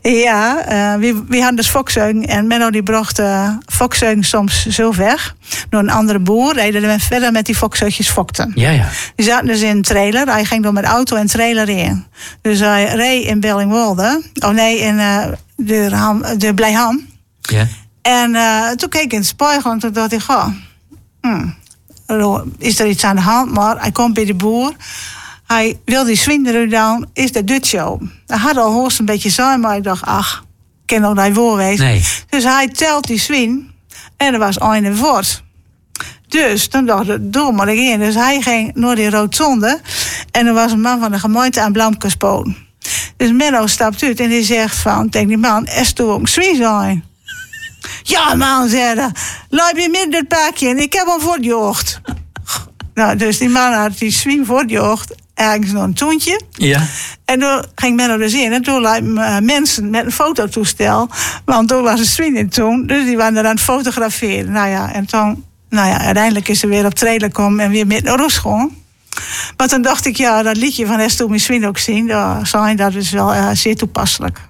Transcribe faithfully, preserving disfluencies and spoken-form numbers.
Ja, uh, we, we hadden dus fokzuigen. En Menno die bracht uh, fokzuigen soms zo weg. Door een andere boer. Reden we verder met die fokzuigjes fokten. Ja, ja. Die zaten dus in een trailer. Hij ging door met auto en trailer in. Dus hij reed in Bellingwolde. Oh nee, in uh, de, Ham, de Blijham. Ja. En uh, toen keek ik in het spiegel en toen dacht ik... Goh, hmm, is er iets aan de hand? Maar hij komt bij de boer... Hij wil die zwinderen dan, is de Dutch show. Hij had al hoogst een beetje zijn, maar ik dacht, ach, ik ken nog niet voorwezen. Nee. Dus hij telt die zwin en er was een voort. Dus dan dacht ik, door maar ik in. Dus hij ging naar die rotonde en er was een man van de gemeente aan Blamkespoon. Dus Menno stapt uit en die zegt van, tegen die man, is toen ook een zwin zijn? Ja man, zei hij, laat je midden het pakje en ik heb hem voortjocht. Nou, dus die man had die zwin voortjocht. Ergens nog een toontje. Ja. En toen ging Menno dus in. En toen liep uh, mensen met een fototoestel. Want toen was een zwin in toen. Dus die waren er aan het fotograferen. Nou ja, en toen... Nou ja, uiteindelijk is ze weer op trailer komen en weer met naar Roeschoon. Maar toen dacht ik, ja, dat liedje van Est toen mijn zwin ook zien. Dat, dat is wel uh, zeer toepasselijk.